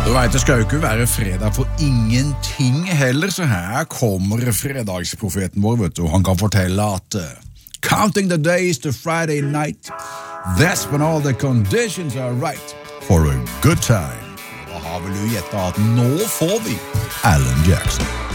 Du vet, det skal jo ikke være fredag for ingenting heller, så her kommer fredagsprofeten vår, vet du. Han kan fortelle at counting the days to Friday night, that's when all the conditions are right for a good time. Da har vel du gjettet at nå får vi Alan Jackson.